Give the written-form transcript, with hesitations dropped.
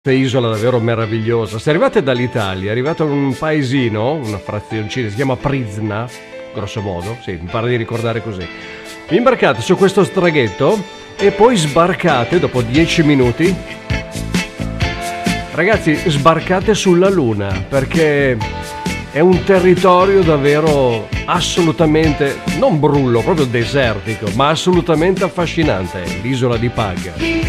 Isola davvero meravigliosa. Se arrivate dall'Italia, arrivate a un paesino, una frazioncina, si chiama Prizna, grosso modo, sì, mi pare di ricordare così. Vi imbarcate su questo traghetto e poi sbarcate dopo 10 minuti. Ragazzi, sbarcate sulla Luna, perché è un territorio davvero assolutamente, non brullo, proprio desertico, ma assolutamente affascinante, l'isola di Pag.